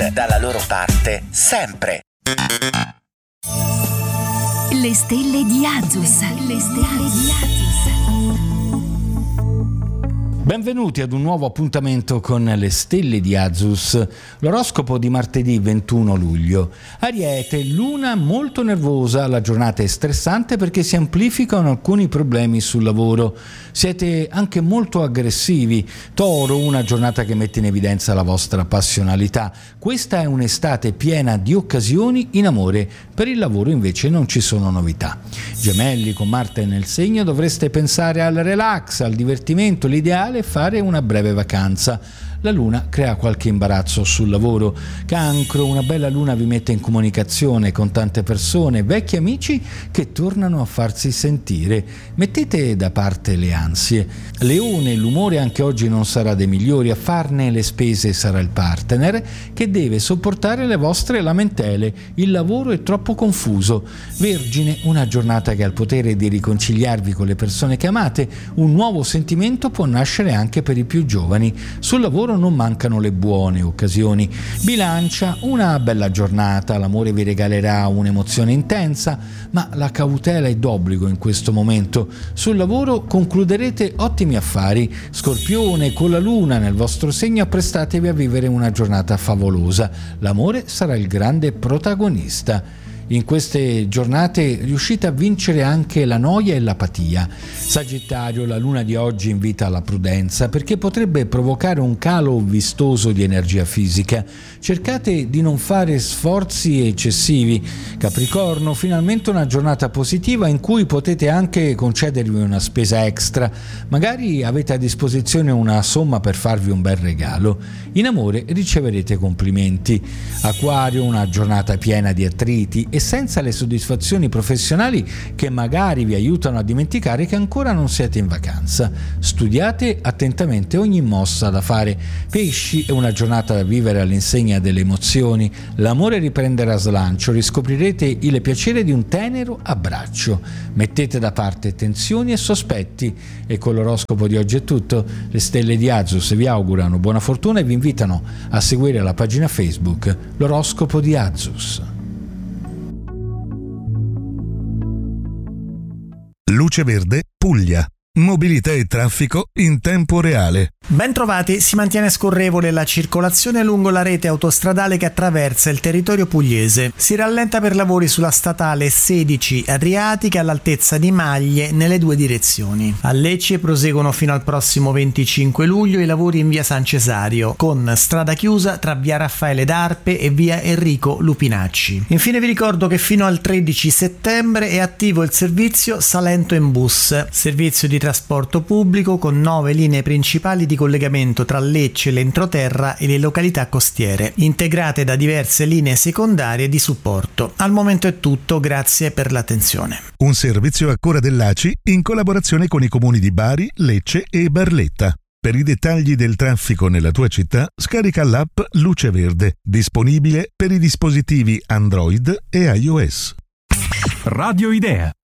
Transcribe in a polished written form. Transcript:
Sud, dalla loro parte sempre. Le stelle di Azus. Le stelle di Azus. Benvenuti ad un nuovo appuntamento con le stelle di Azus, l'oroscopo di martedì 21 luglio. Ariete, luna molto nervosa, la giornata è stressante perché si amplificano alcuni problemi sul lavoro. Siete anche molto aggressivi. Toro, una giornata che mette in evidenza la vostra passionalità. Questa è un'estate piena di occasioni in amore, per il lavoro invece non ci sono novità. Gemelli, con Marte nel segno dovreste pensare al relax, al divertimento, l'ideale è fare una breve vacanza. La luna crea qualche imbarazzo sul lavoro. Cancro, una bella luna vi mette in comunicazione con tante persone, vecchi amici che tornano a farsi sentire. Mettete da parte le ansie. Leone, l'umore anche oggi non sarà dei migliori, a farne le spese sarà il partner che deve sopportare le vostre lamentele. Il lavoro è troppo confuso. Vergine, una giornata che ha il potere di riconciliarvi con le persone che amate. Un nuovo sentimento può nascere anche per i più giovani. Sul lavoro non mancano le buone occasioni. Bilancia, una bella giornata, l'amore vi regalerà un'emozione intensa, ma la cautela è d'obbligo in questo momento. Sul lavoro concluderete ottimi affari. Scorpione, con la luna nel vostro segno apprestatevi a vivere una giornata favolosa. L'amore sarà il grande protagonista. In queste giornate riuscite a vincere anche la noia e l'apatia. Sagittario, la luna di oggi invita alla prudenza perché potrebbe provocare un calo vistoso di energia fisica. Cercate di non fare sforzi eccessivi. Capricorno, finalmente una giornata positiva in cui potete anche concedervi una spesa extra. Magari avete a disposizione una somma per farvi un bel regalo. In amore riceverete complimenti. Acquario, una giornata piena di attriti e senza le soddisfazioni professionali che magari vi aiutano a dimenticare che ancora non siete in vacanza. Studiate attentamente ogni mossa da fare. Pesci, è una giornata da vivere all'insegna delle emozioni. L'amore riprenderà slancio, riscoprirete il piacere di un tenero abbraccio. Mettete da parte tensioni e sospetti. E con l'oroscopo di oggi è tutto. Le stelle di Azus vi augurano buona fortuna e vi invitano a seguire la pagina Facebook L'oroscopo di Azus. Luce Verde, Puglia. Mobilità e traffico in tempo reale. Ben trovati, si mantiene scorrevole la circolazione lungo la rete autostradale che attraversa il territorio pugliese. Si rallenta per lavori sulla statale 16 Adriatica all'altezza di Maglie nelle due direzioni. A Lecce proseguono fino al prossimo 25 luglio i lavori in via San Cesario, con strada chiusa tra via Raffaele d'Arpe e via Enrico Lupinacci. Infine vi ricordo che fino al 13 settembre è attivo il servizio Salento in Bus, servizio di trasporto pubblico con 9 linee principali di collegamento tra Lecce, l'entroterra e le località costiere, integrate da diverse linee secondarie di supporto. Al momento è tutto, grazie per l'attenzione. Un servizio a cura dell'ACI in collaborazione con i comuni di Bari, Lecce e Barletta. Per i dettagli del traffico nella tua città, scarica l'app Luce Verde, disponibile per i dispositivi Android e iOS. Radio Idea.